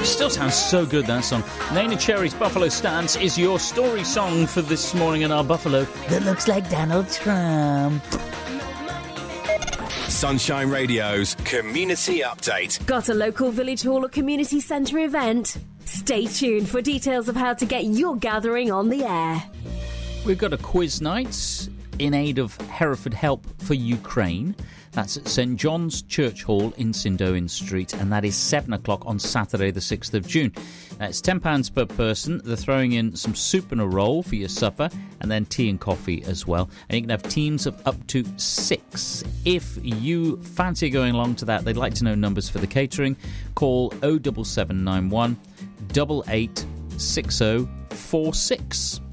Still sounds so good, that song. Neneh Cherry's Buffalo Stance is your story song for this morning in our Buffalo. That looks like Donald Trump. Sunshine Radio's Community Update. Got a local village hall or community centre event? Stay tuned for details of how to get your gathering on the air. We've got a quiz night in aid of Hereford Help for Ukraine. That's at St John's Church Hall in Sindoin Street, and that is 7 o'clock on Saturday the 6th of June. It's £10 per person. They're throwing in some soup and a roll for your supper, and then tea and coffee as well. And you can have teams of up to 6. If you fancy going along to that, they'd like to know numbers for the catering. Call 07791 886046.